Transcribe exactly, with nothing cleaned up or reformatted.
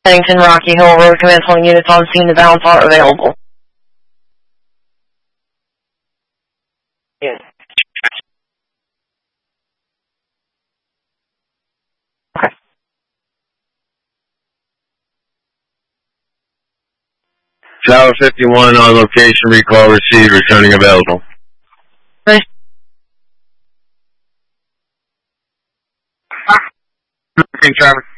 Pennington Rocky Hill Road, command calling units on scene. The balance are available. Yes. Okay. Tower fifty-one on location, recall received, returning available. Right. Traffic.